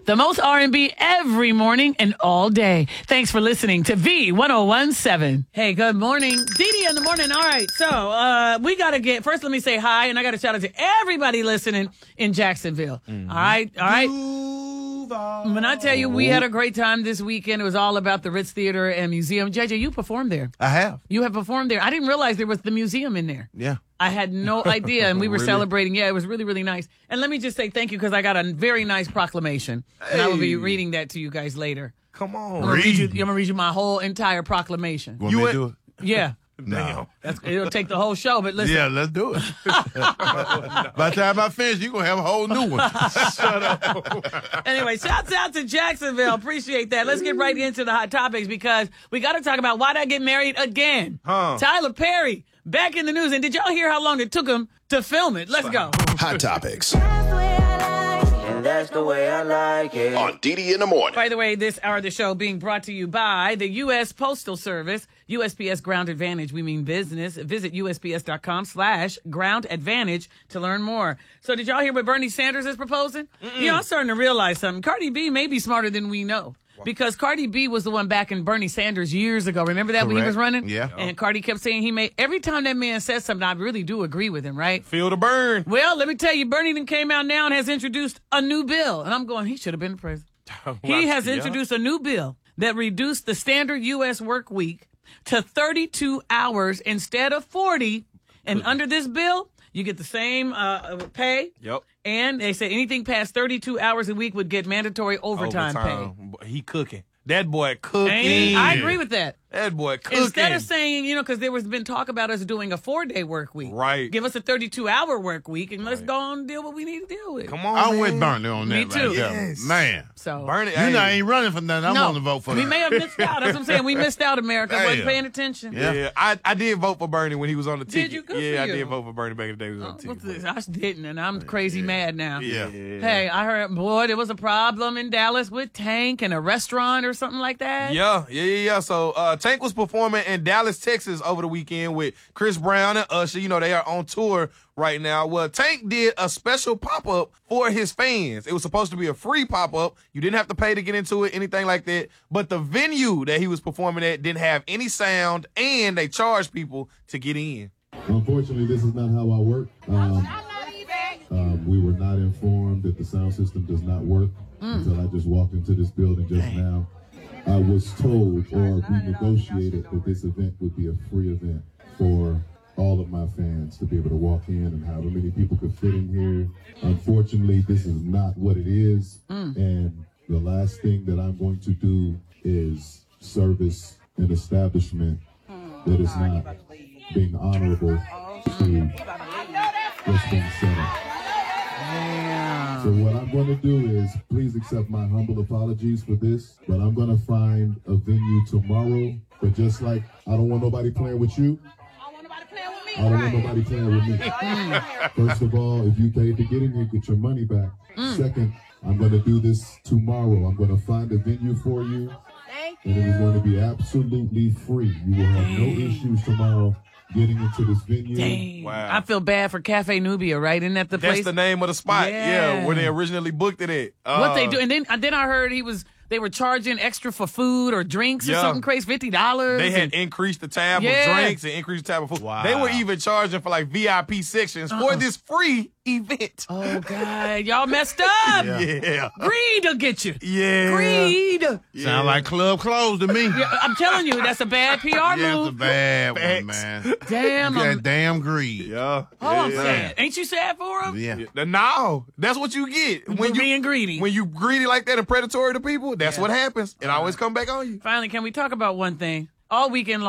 The most R&B every morning and all day. Thanks for listening to V1017. Hey, good morning. Dee in the morning. All right, so we got to get, first let me say hi, and I got to shout out to everybody listening in Jacksonville. Mm-hmm. All right. When I tell you we had a great time this weekend, it was all about the Ritz Theater and Museum. JJ, you performed there. I have. You have performed there. I didn't realize there was the museum in there. Yeah. I had no idea, and we were Really? celebrating. Yeah, it was really, really nice. And let me just say thank you because I got a very nice proclamation, and I will be reading that to you guys later. Come on. I'm gonna read you my whole entire proclamation. Want me to do it? Yeah. No. It'll take the whole show, but listen. Yeah, let's do it. By the time I finish, you're going to have a whole new one. Shut up. Anyway, shouts out to Jacksonville. Appreciate that. Let's get right into the hot topics because we got to talk about why'd I get married again. Tyler Perry, back in the news. And did y'all hear how long it took him to film it? Let's go. Hot topics That's the way I like it. on Didi in the morning. By the way, this hour of the show being brought to you by the U.S. Postal Service, USPS Ground Advantage. We mean business. Visit USPS.com/Ground Advantage to learn more. So did y'all hear what Bernie Sanders is proposing? You know, I'm starting to realize something. Cardi B may be smarter than we know. Because Cardi B was the one backing Bernie Sanders years ago. Remember that when he was running? Yeah. And Cardi kept saying every time that man says something, I really do agree with him, right? Feel the burn. Well, let me tell you, Bernie then came out now and has introduced a new bill. And I'm going, he should have been the president. He has introduced a new bill that reduced the standard U.S. work week to 32 hours instead of 40. And under this bill, you get the same pay. Yep. And they say anything past 32 hours a week would get mandatory overtime pay. He cooking. That boy cooking. I agree with that. That boy cooking. Instead of saying, because there was been talk about us doing a 4-day work week. Right. Give us a 32-hour work week and let's go on and deal what we need to deal with. Come on, I'm man. with Bernie on that. Me too. Right there. Yes. Man. So Bernie, You know, I ain't running for nothing. I'm no, going to vote for we that. may have missed out. That's what I'm saying. We missed out, America. Damn. Wasn't paying attention. Yeah. I did vote for Bernie when he was on the ticket. you? Good for Yeah, I you. did vote for Bernie back in the day. When he was on the What's ticket. this? I didn't, and I'm crazy mad now. Yeah. Hey, I heard, boy, there was a problem in Dallas with Tank and a restaurant or something like that. Yeah. So Tank was performing in Dallas, Texas over the weekend with Chris Brown and Usher. You know, they are on tour right now. Well, Tank did a special pop-up for his fans. It was supposed to be a free pop-up. You didn't have to pay to get into it, anything like that. But the venue that he was performing at didn't have any sound, and they charged people to get in. Unfortunately, this is not how I work. We were not informed that the sound system does not work until I just walked into this building just now. I was told, or we negotiated, that this event would be a free event for all of my fans to be able to walk in and however many people could fit in here. Unfortunately, this is not what it is. And the last thing that I'm going to do is service an establishment that is not being honorable to what's being set up. So what I'm going to do is, please accept my humble apologies for this, but I'm going to find a venue tomorrow. But just like I don't want nobody playing with you, I don't want nobody playing with me. First of all, if you paid to get in here, get your money back. Second, I'm going to do this tomorrow. I'm going to find a venue for you, and it is going to be absolutely free. You will have no issues tomorrow getting into this venue. Dang. Wow. I feel bad for Cafe Nubia, right? Isn't that the That's place? the name of the spot. Yeah. Yeah, where they originally booked it at. What they do, and then I heard they were charging extra for food or drinks or Yeah. something crazy, $50. They had increased the tab Yeah. of drinks and increased the tab of food. Wow. They were even charging for like VIP sections for this free event. Oh God, y'all messed up. Yeah. Greed will get you. Yeah. Greed. Sound like club closed to me. Yeah, I'm telling you, that's a bad PR Yeah, it's a move. bad one, Facts. man. Damn. That damn greed. Yeah. I'm sad. Ain't you sad for him? Yeah. No, that's what you get When you being greedy. When you greedy like that and predatory to people. That's what happens. It always come back on you. Finally, can we talk about one thing? All weekend long,